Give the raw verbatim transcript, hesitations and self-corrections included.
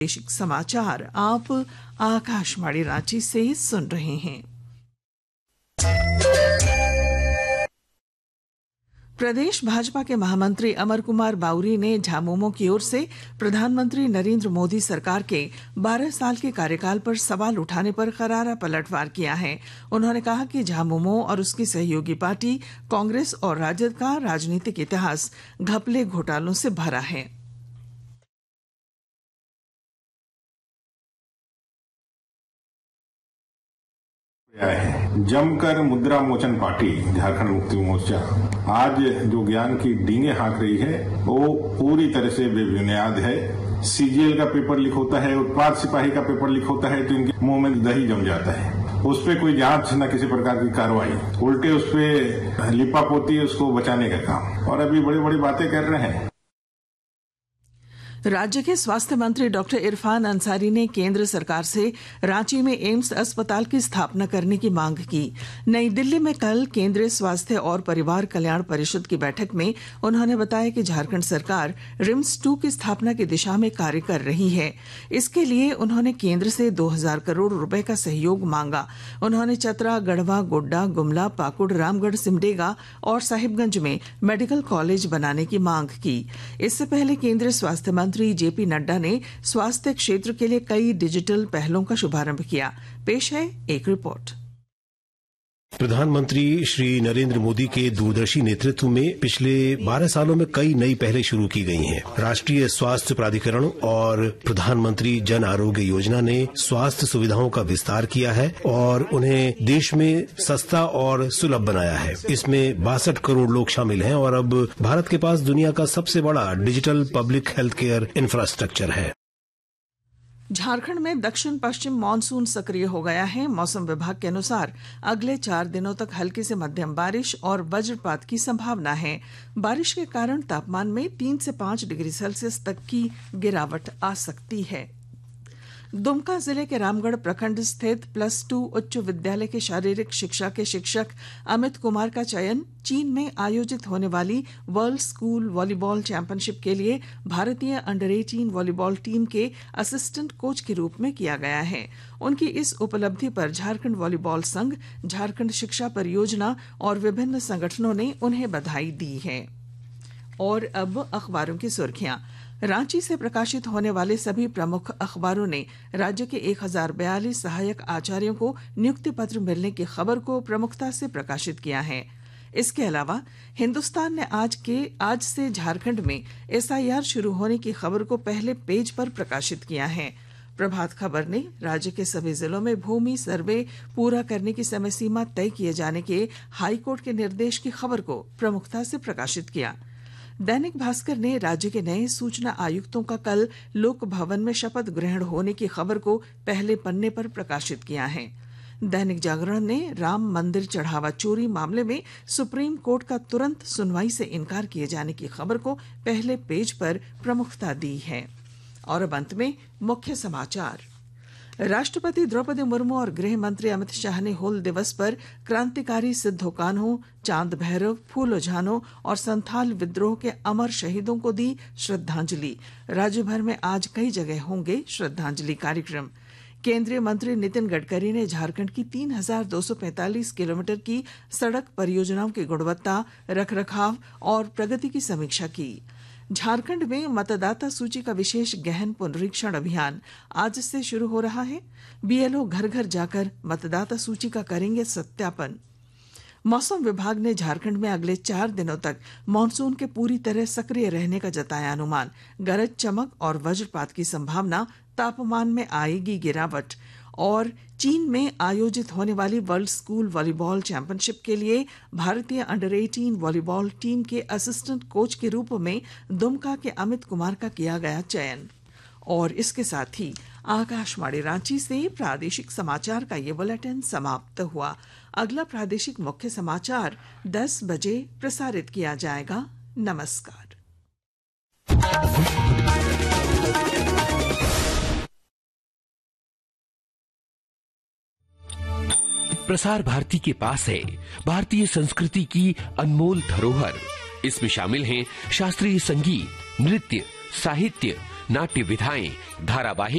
प्रादेशिक समाचार आप आकाशवाणी रांची से सुन रहे हैं। प्रदेश भाजपा के महामंत्री अमर कुमार बाउरी ने झामुमो की ओर से प्रधानमंत्री नरेंद्र मोदी सरकार के बारह साल के कार्यकाल पर सवाल उठाने पर करारा पलटवार किया है। उन्होंने कहा कि झामुमो और उसकी सहयोगी पार्टी कांग्रेस और राजद का राजनीतिक इतिहास घपले घोटालों से भरा है। जमकर मुद्रा मोचन पार्टी झारखंड मुक्ति मोर्चा आज जो ज्ञान की डींगे हाँक रही है वो पूरी तरह से बेबुनियाद है। सीजीएल का पेपर लीक होता है, उत्पाद सिपाही का पेपर लीक होता है तो इनके मुंह में दही जम जाता है। उस पर कोई जांच न किसी प्रकार की कार्रवाई, उल्टे उस पर लिपापोती उसको बचाने का काम, और अभी बड़ी बड़ी बातें कर रहे हैं। राज्य के स्वास्थ्य मंत्री डॉक्टर इरफान अंसारी ने केंद्र सरकार से रांची में एम्स अस्पताल की स्थापना करने की मांग की। नई दिल्ली में कल केंद्रीय स्वास्थ्य और परिवार कल्याण परिषद की बैठक में उन्होंने बताया कि झारखंड सरकार रिम्स टू की स्थापना की दिशा में कार्य कर रही है। इसके लिए उन्होंने केंद्र से दो हजार करोड़ रुपए का सहयोग मांगा। उन्होंने चतरा, गढ़वा, गोड्डा, गुमला, पाकुड़, रामगढ़, सिमडेगा और साहिबगंज में मेडिकल कॉलेज बनाने की मांग की। इससे पहले केंद्रीय स्वास्थ्य मंत्री मंत्री जेपी नड्डा ने स्वास्थ्य क्षेत्र के लिए कई डिजिटल पहलों का शुभारंभ किया। पेश है एक रिपोर्ट। प्रधानमंत्री श्री नरेंद्र मोदी के दूरदर्शी नेतृत्व में पिछले बारह सालों में कई नई पहलें शुरू की गई हैं। राष्ट्रीय स्वास्थ्य प्राधिकरण और प्रधानमंत्री जन आरोग्य योजना ने स्वास्थ्य सुविधाओं का विस्तार किया है और उन्हें देश में सस्ता और सुलभ बनाया है। इसमें बासठ करोड़ लोग शामिल हैं और अब भारत के पास दुनिया का सबसे बड़ा digital public health care infrastructure है। झारखंड में दक्षिण पश्चिम मानसून सक्रिय हो गया है। मौसम विभाग के अनुसार अगले चार दिनों तक हल्की से मध्यम बारिश और वज्रपात की संभावना है। बारिश के कारण तापमान में तीन से पांच डिग्री सेल्सियस तक की गिरावट आ सकती है। दुमका जिले के रामगढ़ प्रखंड स्थित प्लस टू उच्च विद्यालय के शारीरिक शिक्षा के शिक्षक अमित कुमार का चयन चीन में आयोजित होने वाली वर्ल्ड स्कूल वॉलीबॉल चैंपियनशिप के लिए भारतीय अंडर अठारह वॉलीबॉल टीम के असिस्टेंट कोच के रूप में किया गया है। उनकी इस उपलब्धि पर झारखंड वॉलीबॉल संघ, झारखंड शिक्षा परियोजना और विभिन्न संगठनों ने उन्हें बधाई दी है। और अब अखबारों की सुर्खियां। रांची से प्रकाशित होने वाले सभी प्रमुख अखबारों ने राज्य के एक हजार बयालीस सहायक आचार्यों को नियुक्ति पत्र मिलने की खबर को प्रमुखता से प्रकाशित किया है। इसके अलावा हिंदुस्तान ने आज के आज से झारखंड में एसआईआर शुरू होने की खबर को पहले पेज पर प्रकाशित किया है। प्रभात खबर ने राज्य के सभी जिलों में भूमि सर्वे पूरा करने की समय सीमा तय किए जाने के हाईकोर्ट के निर्देश की खबर को प्रमुखता से प्रकाशित किया। दैनिक भास्कर ने राज्य के नए सूचना आयुक्तों का कल लोक भवन में शपथ ग्रहण होने की खबर को पहले पन्ने पर प्रकाशित किया है। दैनिक जागरण ने राम मंदिर चढ़ावा चोरी मामले में सुप्रीम कोर्ट का तुरंत सुनवाई से इनकार किए जाने की खबर को पहले पेज पर प्रमुखता दी है। और अब अंत में मुख्य समाचार। राष्ट्रपति द्रौपदी मुर्मू और गृह मंत्री अमित शाह ने हूल दिवस पर क्रांतिकारी सिद्धो कान्हू, चांद भैरव, फूलो झानो और संथाल विद्रोह के अमर शहीदों को दी श्रद्धांजलि। राज्य भर में आज कई जगह होंगे श्रद्धांजलि कार्यक्रम। केंद्रीय मंत्री नितिन गडकरी ने झारखंड की तीन हजार दो सौ पैंतालीस किलोमीटर की सड़क परियोजनाओं की गुणवत्ता, रखरखाव और प्रगति की समीक्षा की। झारखंड में मतदाता सूची का विशेष गहन पुनरीक्षण अभियान आज से शुरू हो रहा है। बीएलओ घर घर जाकर मतदाता सूची का करेंगे सत्यापन। मौसम विभाग ने झारखंड में अगले चार दिनों तक मानसून के पूरी तरह सक्रिय रहने का जताया अनुमान। गरज, चमक और वज्रपात की संभावना। तापमान में आएगी गिरावट। और चीन में आयोजित होने वाली वर्ल्ड स्कूल वॉलीबॉल चैंपियनशिप के लिए भारतीय अंडर अठारह वॉलीबॉल टीम के असिस्टेंट कोच के रूप में दुमका के अमित कुमार का किया गया चयन। और इसके साथ ही आकाशवाणी रांची से प्रादेशिक समाचार का ये बुलेटिन समाप्त हुआ। अगला प्रादेशिक मुख्य समाचार दस बजे प्रसारित किया जाएगा। नमस्कार। प्रसार भारती के पास है भारतीय संस्कृति की अनमोल धरोहर। इसमें शामिल हैं शास्त्रीय संगीत, नृत्य, साहित्य, नाट्य विधाएं, धारावाहिक